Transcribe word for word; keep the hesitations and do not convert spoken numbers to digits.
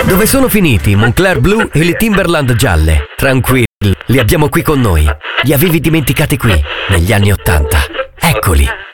Dove sono finiti i Moncler blu e le Timberland gialle? Tranquilli, li abbiamo qui con noi. Li avevi dimenticati qui, negli anni Ottanta. Eccoli.